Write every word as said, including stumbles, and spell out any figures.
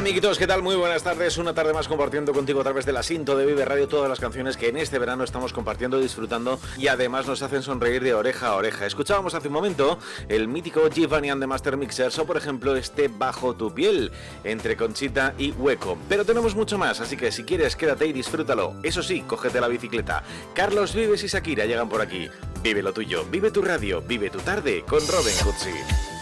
Amiguitos, ¿qué tal? Muy buenas tardes, una tarde más compartiendo contigo a través de la Sinto de Vive Radio todas las canciones que en este verano estamos compartiendo, disfrutando y además nos hacen sonreír de oreja a oreja. Escuchábamos hace un momento el mítico Giovanni and the Master Mixers o por ejemplo este Bajo tu piel, entre Conchita y Hueco. Pero tenemos mucho más, así que si quieres quédate y disfrútalo. Eso sí, cógete la bicicleta. Carlos Vives y Shakira llegan por aquí. Vive lo tuyo, vive tu radio, vive tu tarde con Robin Cutsi.